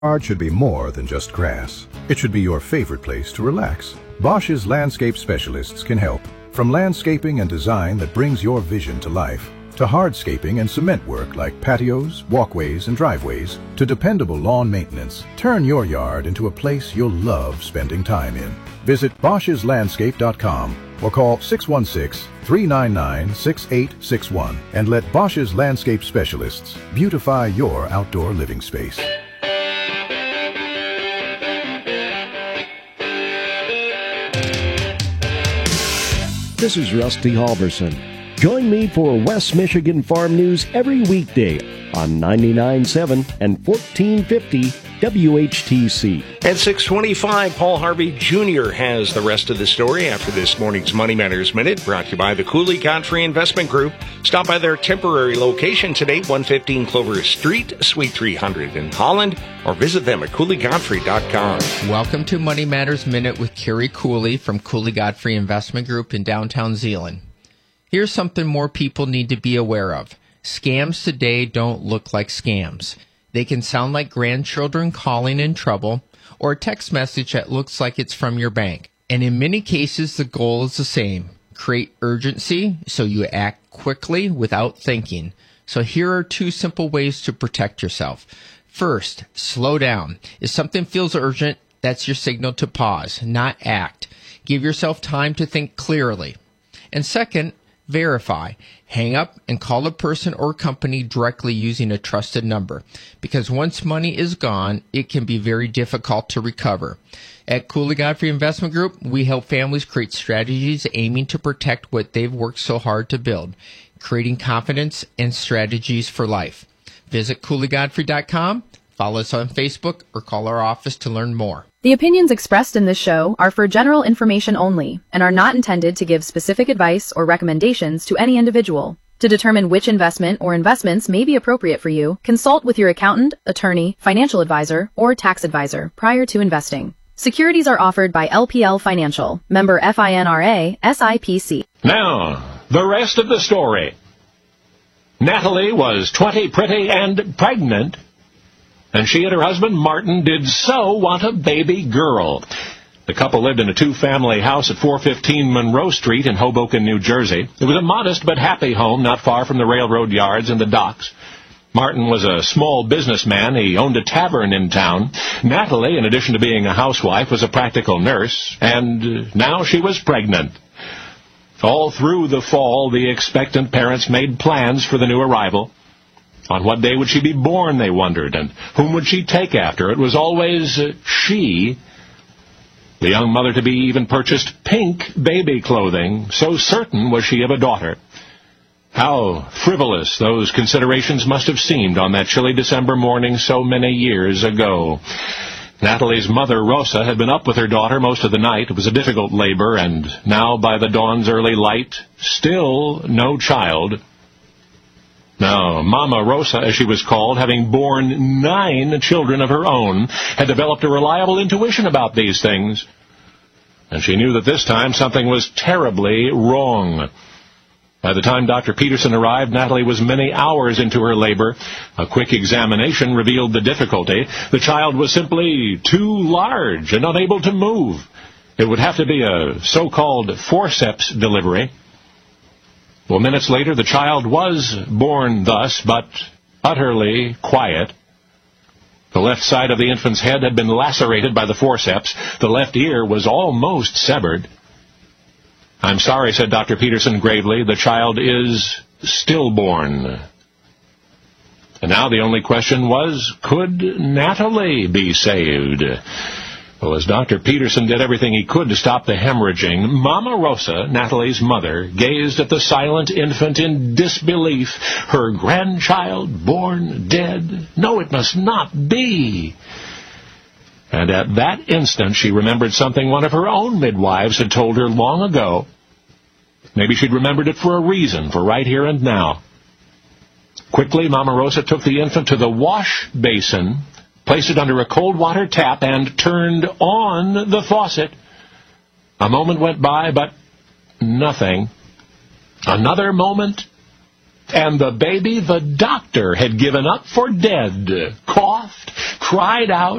Yard should be more than just grass. It should be your favorite place to relax. Bosch's landscape specialists can help. From landscaping and design that brings your vision to life, to hardscaping and cement work like patios, walkways, and driveways, to dependable lawn maintenance, turn your yard into a place you'll love spending time in. Visit Bosch'sLandscape.com or call 616-399-6861 and let Bosch's landscape specialists beautify your outdoor living space. This is Rusty Halverson. Join me for West Michigan Farm News every weekday on 99.7 and 1450 WHTC. At 6:25, Paul Harvey Jr. has the rest of the story after this morning's Money Matters Minute, brought to you by the Cooley Godfrey Investment Group. Stop by their temporary location today, 115 Clover Street, Suite 300 in Holland, or visit them at CooleyGodfrey.com. Welcome to Money Matters Minute with Kerry Cooley from Cooley Godfrey Investment Group in downtown Zeeland. Here's something more people need to be aware of. Scams today don't look like scams. They can sound like grandchildren calling in trouble, or a text message that looks like it's from your bank. And in many cases, the goal is the same. Create urgency so you act quickly without thinking. So here are 2 simple ways to protect yourself. First, slow down. If something feels urgent, that's your signal to pause, not act. Give yourself time to think clearly. And second, verify. Hang up and call a person or company directly using a trusted number, because once money is gone, it can be very difficult to recover. At Cooley Godfrey Investment Group, we help families create strategies aiming to protect what they've worked so hard to build, creating confidence and strategies for life. Visit CooleyGodfrey.com, follow us on Facebook, or call our office to learn more. The opinions expressed in this show are for general information only and are not intended to give specific advice or recommendations to any individual. To determine which investment or investments may be appropriate for you, consult with your accountant, attorney, financial advisor, or tax advisor prior to investing. Securities are offered by LPL Financial, member FINRA, SIPC. Now, the rest of the story. Natalie was 20, pretty, and pregnant, and she and her husband, Martin, did so want a baby girl. The couple lived in a 2-family house at 415 Monroe Street in Hoboken, New Jersey. It was a modest but happy home not far from the railroad yards and the docks. Martin was a small businessman. He owned a tavern in town. Natalie, in addition to being a housewife, was a practical nurse, and now she was pregnant. All through the fall, the expectant parents made plans for the new arrival. On what day would she be born, they wondered, and whom would she take after? It was always she. The young mother-to-be even purchased pink baby clothing, so certain was she of a daughter. How frivolous those considerations must have seemed on that chilly December morning so many years ago. Natalie's mother, Rosa, had been up with her daughter most of the night. It was a difficult labor, and now by the dawn's early light, still no child. Now, Mama Rosa, as she was called, having borne 9 children of her own, had developed a reliable intuition about these things. And she knew that this time something was terribly wrong. By the time Dr. Peterson arrived, Natalie was many hours into her labor. A quick examination revealed the difficulty. The child was simply too large and unable to move. It would have to be a so-called forceps delivery. Well, minutes later, the child was born thus, but utterly quiet. The left side of the infant's head had been lacerated by the forceps. The left ear was almost severed. "I'm sorry," said Dr. Peterson gravely, "the child is stillborn." And now the only question was, could Natalie be saved? Well, as Dr. Peterson did everything he could to stop the hemorrhaging, Mama Rosa, Natalie's mother, gazed at the silent infant in disbelief. Her grandchild born dead? No, it must not be. And at that instant she remembered something one of her own midwives had told her long ago. Maybe she'd remembered it for a reason, for right here and now. Quickly, Mama Rosa took the infant to the wash basin, placed it under a cold water tap, and turned on the faucet. A moment went by, but nothing. Another moment, and the baby the doctor had given up for dead coughed, cried out,